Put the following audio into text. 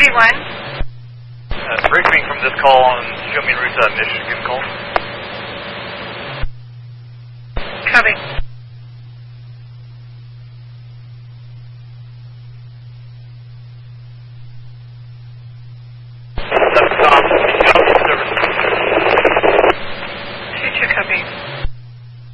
31. Briefing from this call on show me route Michigan call. Copy.